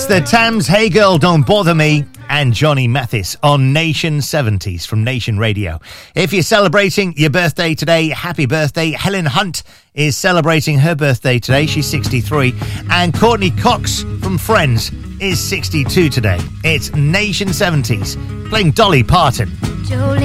The Thames, Hey Girl, Don't Bother Me, and Johnny Mathis on Nation 70s from Nation Radio. If you're celebrating your birthday today, happy birthday. Helen Hunt is celebrating her birthday today. She's 63. And Courtney Cox from Friends is 62 today. It's Nation 70s playing Dolly Parton.